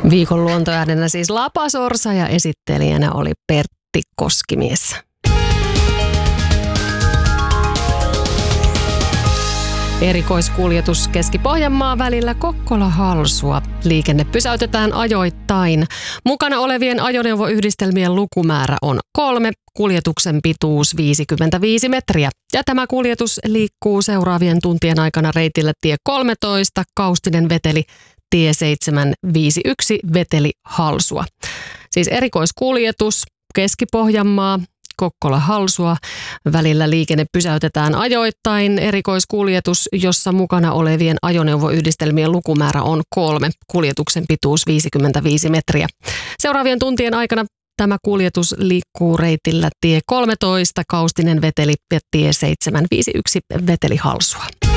Viikon luontoäänenä siis Lapasorsa ja esittelijänä oli Pertti Koskimies. Erikoiskuljetus Keski-Pohjanmaan välillä Kokkola-Halsua. Liikenne pysäytetään ajoittain. Mukana olevien ajoneuvoyhdistelmien lukumäärä on 3, kuljetuksen pituus 55 metriä. Ja tämä kuljetus liikkuu seuraavien tuntien aikana reitillä tie 13, Kaustinen Veteli, tie 751, Veteli Halsua. Siis erikoiskuljetus Keski-Pohjanmaa, Kokkola-Halsua. Välillä liikenne pysäytetään ajoittain. Erikoiskuljetus, jossa mukana olevien ajoneuvoyhdistelmien lukumäärä on 3. Kuljetuksen pituus 55 metriä. Seuraavien tuntien aikana tämä kuljetus liikkuu reitillä tie 13, Kaustinen Veteli ja tie 751, Veteli Halsua.